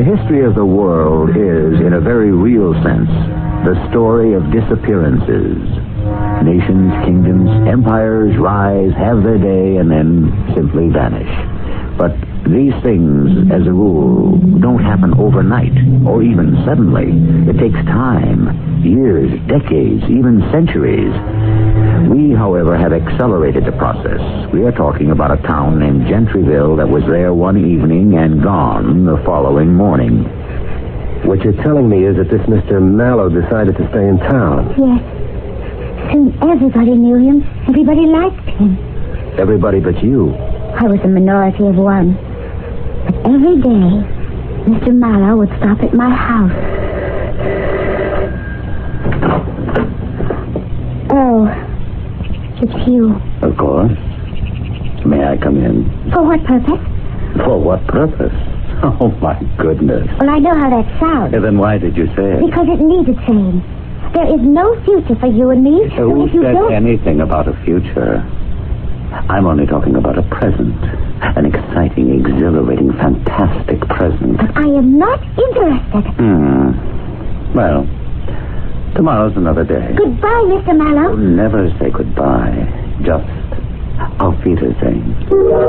history of the world is, in a very real sense, the story of disappearances. Nations, kingdoms, empires rise, have their day, and then simply vanish. But these things, as a rule, don't happen overnight, or even suddenly. It takes time, years, decades, even centuries. We, however, have accelerated the process. We are talking about a town named Gentryville that was there one evening and gone the following morning. What you're telling me is that this Mr. Mallow decided to stay in town. Yes. Soon everybody knew him. Everybody liked him. Everybody but you. I was a minority of one. But every day, Mr. Mallow would stop at my house. Oh, it's you. Of course. May I come in? For what purpose? For what purpose? Oh, my goodness. Well, I know how that sounds. Then why did you say it? Because it needed saying. There is no future for you and me. Who said anything about a future? I'm only talking about a present. An exciting, exhilarating, fantastic present. But I am not interested. Well, tomorrow's another day. Goodbye, Mr. Mallow. Oh, never say goodbye. Just auf Wiedersehen.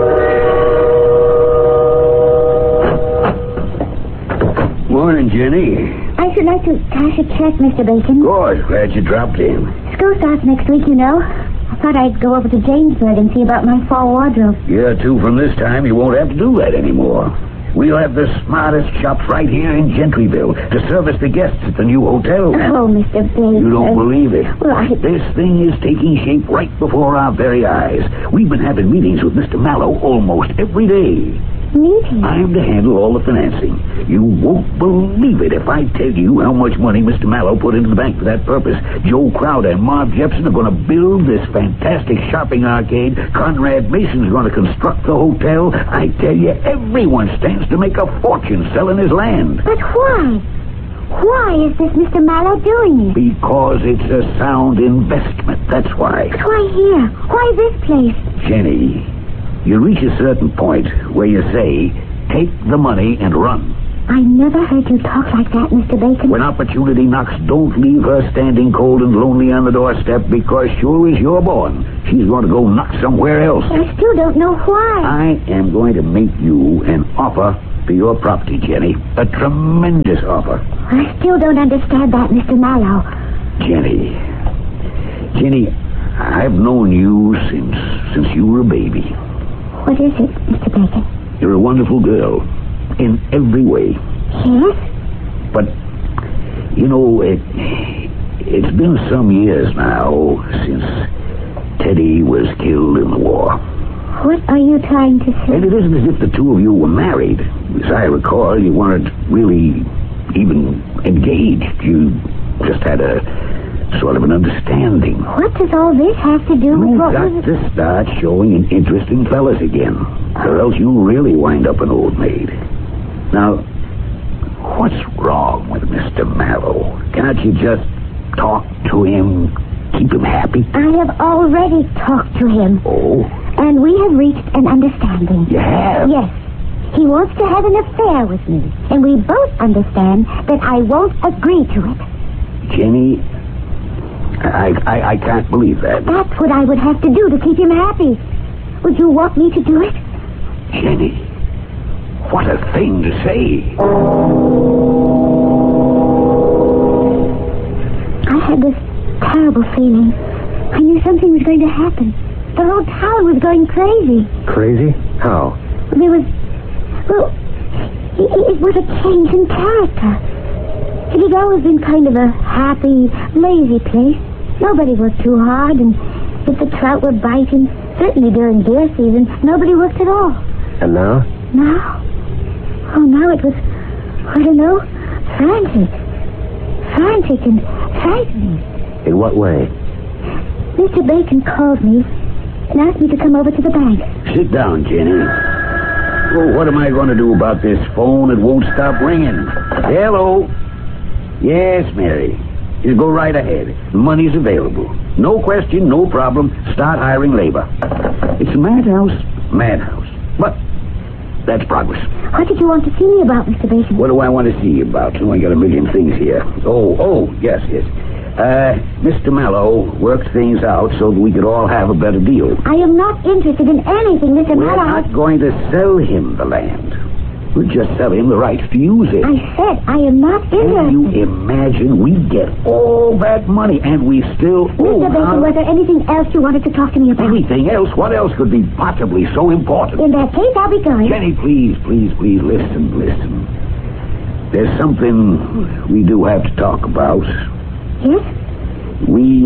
Morning, Jenny. I should like to cash a check, Mr. Bacon. Good. Glad you dropped in. School starts next week, you know. I thought I'd go over to Jamesburg and see about my fall wardrobe. Yeah, too, from this time, you won't have to do that anymore. We'll have the smartest shops right here in Gentryville to service the guests at the new hotel. Oh, Mr. Bacon. You don't believe it. Well, This thing is taking shape right before our very eyes. We've been having meetings with Mr. Mallow almost every day. Meeting? I'm to handle all the financing. You won't believe it if I tell you how much money Mr. Mallow put into the bank for that purpose. Joe Crowder and Marv Jepson are going to build this fantastic shopping arcade. Conrad Mason's going to construct the hotel. I tell you, everyone stands to make a fortune selling his land. But why? Why is this Mr. Mallow doing it? Because it's a sound investment, that's why. But why here? Why this place? Jenny, you reach a certain point where you say, take the money and run. I never heard you talk like that, Mr. Bacon. When opportunity knocks, don't leave her standing cold and lonely on the doorstep, because sure as you're born, she's going to go knock somewhere else. I still don't know why. I am going to make you an offer for your property, Jenny. A tremendous offer. I still don't understand that, Mr. Mallow. Jenny, I've known you since you were a baby. What is it, Mr. Bacon? You're a wonderful girl. In every way. Yes? But, you know, it's been some years now since Teddy was killed in the war. What are you trying to say? And it isn't as if the two of you were married. As I recall, you weren't really even engaged. You just had a sort of an understanding. What does all this have to do with what You've got to start showing an interest in fellas again, or else you'll really wind up an old maid. Now, what's wrong with Mr. Mallow? Can't you just talk to him, keep him happy? I have already talked to him. Oh? And we have reached an understanding. You have? Yes. He wants to have an affair with me. And we both understand that I won't agree to it. Jenny, I can't believe that. That's what I would have to do to keep him happy. Would you want me to do it? Jenny, what a thing to say. I had this terrible feeling. I knew something was going to happen. The whole town was going crazy. Crazy? How? There was... Well, it was a change in character. It had always been kind of a happy, lazy place. Nobody worked too hard, and if the trout were biting, certainly during deer season, nobody worked at all. And now? Now? Oh, now it was, I don't know, frantic. Frantic and frightening. In what way? Mr. Bacon called me and asked me to come over to the bank. Sit down, Jenny. Well, what am I going to do about this phone? It won't stop ringing. Hello? Yes, Mary. You go right ahead. The money's available. No question, no problem. Start hiring labor. It's a madhouse. Madhouse. But That's progress. What did you want to see me about, Mr. Bacon? What do I want to see you about? Oh, I got a million things here. Yes. Mr. Mallow worked things out so that we could all have a better deal. I am not interested in anything Mr. We're Mallow. not going to sell him the land. We'll just sell him the rights to use it. I said I am not Can interested. you imagine we get all that money and we still... Mr. Bacon, was there anything else you wanted to talk to me about? Anything else? What else could be possibly so important? In that case, I'll be going. Jenny, please, listen. There's something we do have to talk about. Yes? We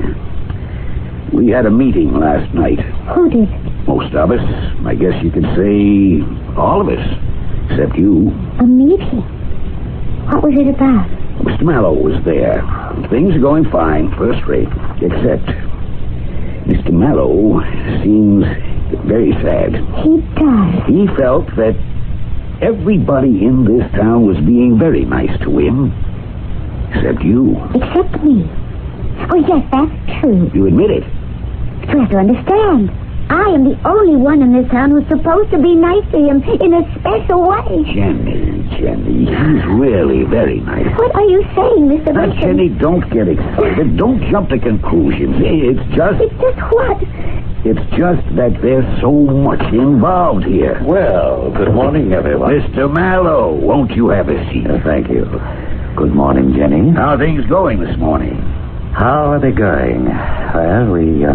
had a meeting last night. Who did? Most of us. I guess you could say all of us. Except you. A meeting? What was it about? Mr. Mallow was there. Things are going fine, first rate. Except Mr. Mallow seems very sad. He does. He felt that everybody in this town was being very nice to him. Except you. Except me. Oh, yes, that's true. You admit it. You have to understand. I am the only one in this town who's supposed to be nice to him in a special way. Jenny, he's really very nice. What are you saying, Mr. Now, Bacon? Jenny, don't get excited. Don't jump to conclusions. It's just what? It's just that there's so much involved here. Well, good morning, everyone. Mr. Mallow, won't you have a seat? Thank you. Good morning, Jenny. How are things going this morning? How are they going? Well,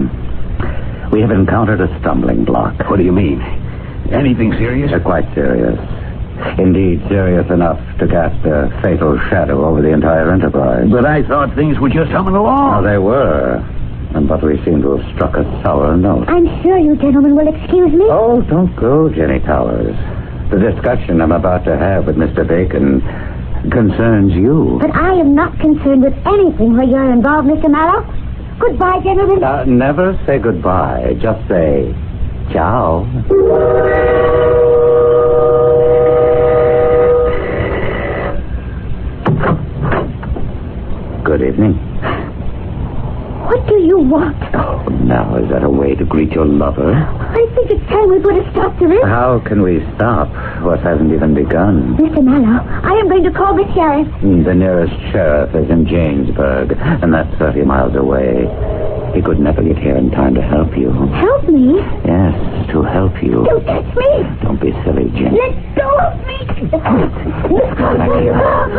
we have encountered a stumbling block. What do you mean? Anything serious? Quite serious. Indeed, serious enough to cast a fatal shadow over the entire enterprise. But I thought things were just humming Now, along. they were. But we seem to have struck a sour note. I'm sure you gentlemen will excuse me. Oh, don't go, Jenny Towers. The discussion I'm about to have with Mr. Bacon concerns you. But I am not concerned with anything where you're involved, Mr. Mallow. Goodbye, gentlemen. Never say goodbye. Just say ciao. Good evening. What do you want? Oh, now, is that a way to greet your lover? I think it's time we put a stop to this. How can we stop what hasn't even begun? Mr. Mallow, I am going to call the sheriff. The nearest sheriff is in Jamesburg, and that's 30 miles away. He could never get here in time to help you. Help me? Yes, to help you. Don't touch me. Don't be silly, Jenny. Let go of me. Back here.